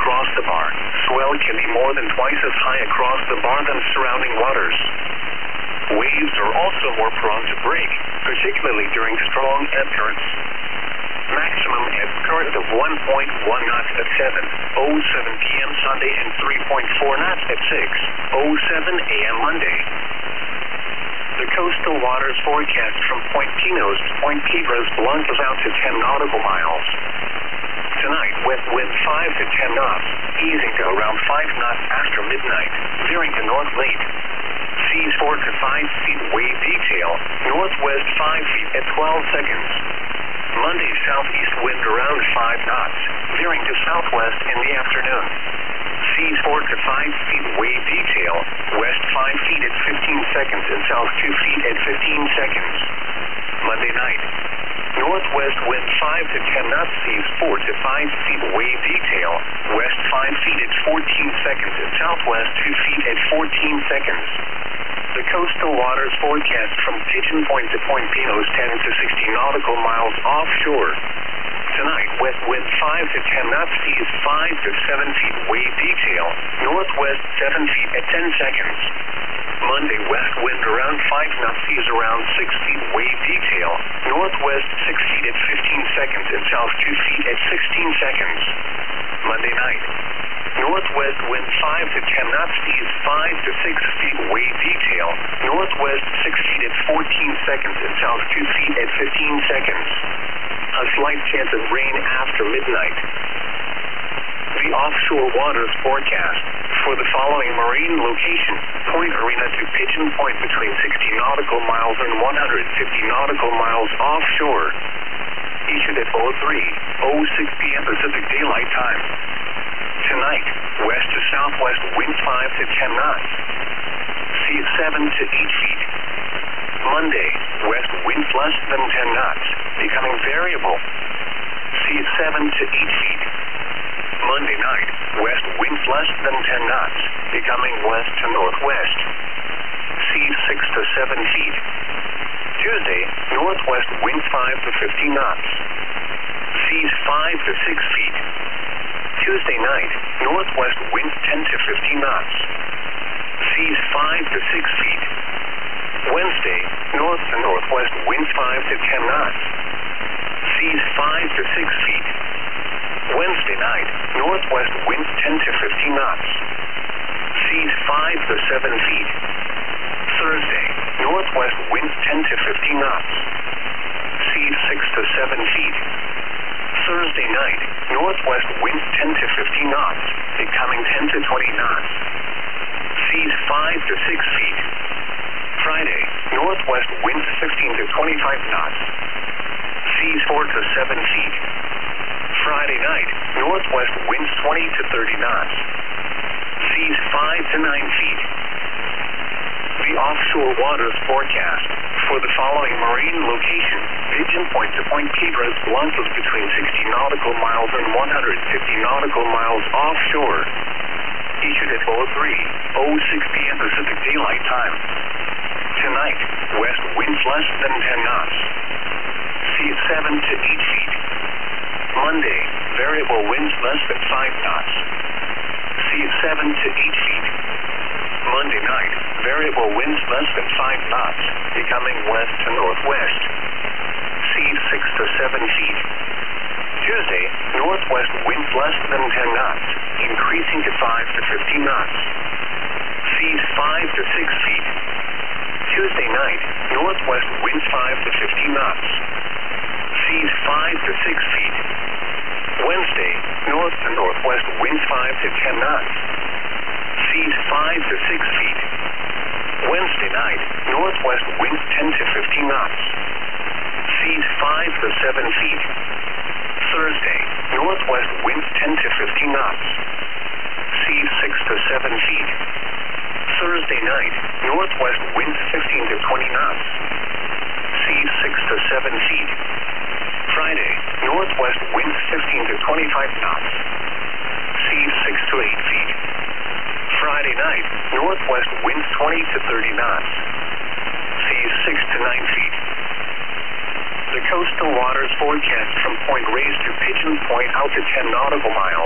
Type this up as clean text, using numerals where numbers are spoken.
across the bar. Swell can be more than twice as high across the bar than surrounding waters. Waves are also more prone to break, particularly during strong ebb currents. Maximum ebb current of 1.1 knots at 7:07 p.m. Sunday and 3.4 knots at 6:07 a.m. Monday. The coastal waters forecast from Point Pinos to Point Piedras Blancas out to 10 nautical miles. Tonight, with wind 5 to 10 knots, easing to around 5 knots after midnight, veering to north late. Seas 4 to 5 feet wave detail, northwest 5 feet at 12 seconds. Monday, southeast wind around 5 knots, veering to southwest in the afternoon. Seas 4 to 5 feet wave detail, west 5 feet at 15 seconds and south 2 feet at 15 seconds. Monday night, northwest wind 5 to 10 knots, seas 4 to 5 feet wave detail, west 5 feet at 14 seconds and southwest 2 feet at 14 seconds. The coastal waters forecast from Pigeon Point to Point Pinos 10 to 60 nautical miles offshore. Tonight, with wind 5 to 10 knots, seas 5 to 7 feet wave detail, northwest 7 feet at 10 seconds. Monday, west wind around 5 knots, seas around 6 feet wave detail, northwest 6 feet at 15 seconds and south 2 feet at 16 seconds. Monday night, northwest wind 5 to 10 knots, seas 5 to 6 feet wave detail, northwest 6 feet at 14 seconds and south 2 feet at 15 seconds. A slight chance of rain after midnight. The offshore waters forecast for the following marine location: Point Arena to Pigeon Point between 60 nautical miles and 150 nautical miles offshore. Issued at 03:06 p.m. Pacific Daylight Time. Tonight, west to southwest winds 5 to 10 knots. Seas 7 to 8 feet. Monday, west winds less than 10 knots, becoming variable. Seas 7 to 8 feet. Monday night, west winds less than 10 knots, becoming west to northwest. Seas 6 to 7 feet. Tuesday, northwest winds 5 to 15 knots. Seas 5 to 6 feet. Tuesday night, northwest winds 10 to 15 knots. Seas 5 to 6 feet. Wednesday, north to northwest winds 5 to 10 knots. Seas 5 to 6 feet. Wednesday night, northwest winds 10 to 15 knots. Seas 5 to 7 feet. Thursday, northwest winds 10 to 15 knots. Seas 6 to 7 feet. Thursday night, northwest winds 10 to 15 knots, becoming 10 to 20 knots. Seas 5 to 6 feet. Friday, northwest winds 15 to 25 knots. Seas 4 to 7 feet. Friday night, northwest winds 20 to 30 knots. Seas 5 to 9 feet. The offshore waters forecast for the following marine location: Pigeon Point to Point Piedras Blancas between 60 nautical miles and 150 nautical miles offshore. Issued at 03:06 p.m. Pacific Daylight Time. Tonight, west winds less than 10 knots. Seas 7 to 8 feet. Monday, variable winds less than 5 knots. Seas 7 to 8 feet. Monday night, variable winds less than 5 knots, becoming west to northwest. Seas 6 to 7 feet. Tuesday, northwest winds less than 10 knots, increasing to 5 to 15 knots. Seas 5 to 6 feet. Tuesday night, northwest winds 5 to 15 knots. Seas 5 to 6 feet. Wednesday, north to northwest winds 5 to 10 knots. Seas 5 to 6 feet. Wednesday night, northwest winds 10 to 15 knots. Seas 5 to 7 feet. Thursday, northwest winds 10 to 15 knots. Seas 6 to 7 feet. Thursday night, northwest winds 15 to 20 knots. Seas 6 to 7 feet. Friday, northwest winds 15 to 25 knots. Seas 6 to 8 feet. Friday night, northwest winds 20 to 30 knots. Seas 6 to 9 feet. The coastal waters forecast from Point Reyes to Pigeon Point out to 10 nautical miles.